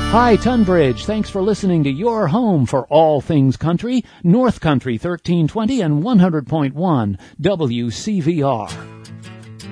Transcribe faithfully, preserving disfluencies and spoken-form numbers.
Hi, Tunbridge. Thanks for listening to your home for all things country, North Country thirteen twenty and one hundred point one W C V R.